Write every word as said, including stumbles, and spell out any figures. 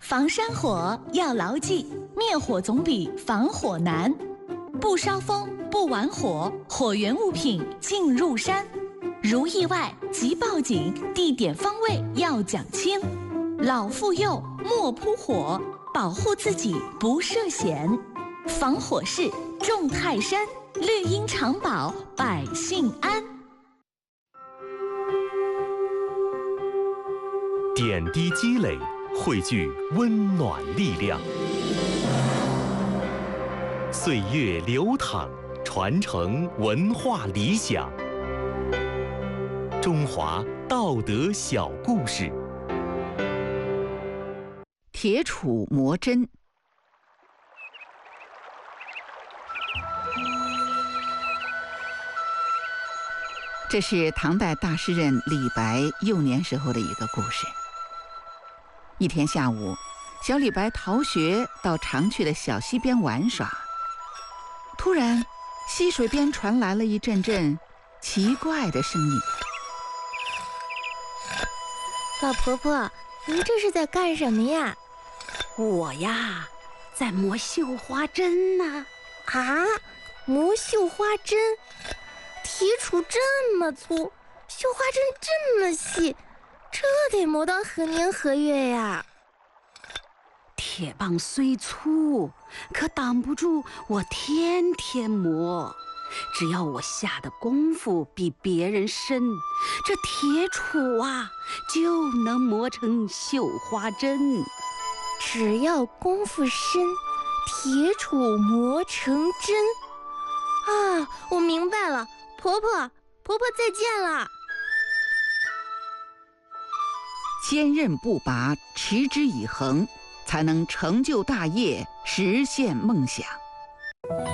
防山火要牢记，灭火总比防火难。不烧风，不玩火，火源物品进入山。如意外即报警，地点方位要讲清。老妇幼莫扑火，保护自己不涉险。防火势重泰山，绿荫长保百姓安。 点滴积累，汇聚温暖力量。岁月流淌，传承文化理想。中华道德小故事。 铁杵磨针。这是唐代大诗人李白幼年时候的一个故事。一天下午，小李白逃学到常去的小溪边玩耍，突然溪水边传来了一阵阵奇怪的声音。 老婆婆，您这是在干什么呀？ 我呀，在磨绣花针呢。 啊，磨绣花针？铁杵这么粗，绣花针这么细，这得磨到何年何月呀？ 铁棒虽粗，可挡不住我天天磨。只要我下的功夫比别人深，这铁杵啊就能磨成绣花针。 只要功夫深，铁杵磨成针。啊，我明白了，婆婆，婆婆再见了。 坚韧不拔，持之以恒，才能成就大业，实现梦想。